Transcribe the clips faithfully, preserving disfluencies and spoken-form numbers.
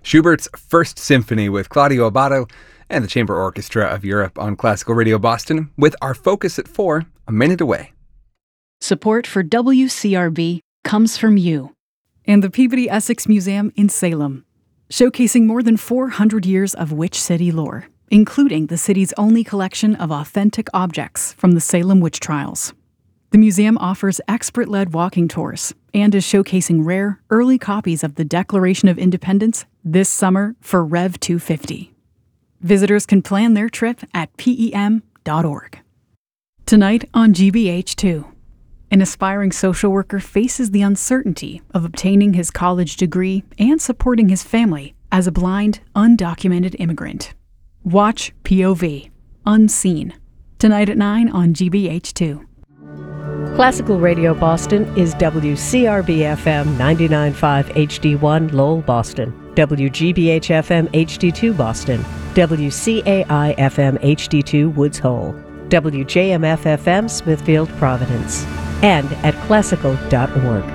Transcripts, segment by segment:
Schubert's First Symphony with Claudio Abbado and the Chamber Orchestra of Europe on Classical Radio Boston with our focus at four, a minute away. Support for W C R B comes from you and the Peabody Essex Museum in Salem, showcasing more than four hundred years of Witch City lore, including the city's only collection of authentic objects from the Salem witch trials. The museum offers expert-led walking tours and is showcasing rare, early copies of the Declaration of Independence this summer for Rev two fifty. Visitors can plan their trip at P E M dot org. Tonight on G B H two, an aspiring social worker faces the uncertainty of obtaining his college degree and supporting his family as a blind, undocumented immigrant. Watch P O V, Unseen, tonight at nine on G B H two. Classical Radio Boston is W C R B F M ninety-nine point five H D one Lowell, Boston, W G B H F M H D two Boston, W C A I F M H D two Woods Hole, W J M F F M Smithfield, Providence, and at classical dot org.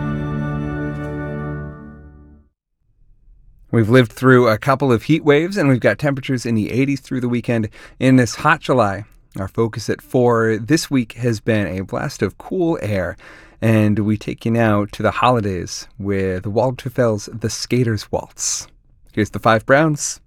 We've lived through a couple of heat waves, and we've got temperatures in the eighties through the weekend in this hot July. Our focus at four this week has been a blast of cool air, and we take you now to the holidays with Waldteufels' The Skater's Waltz. Here's the Five Browns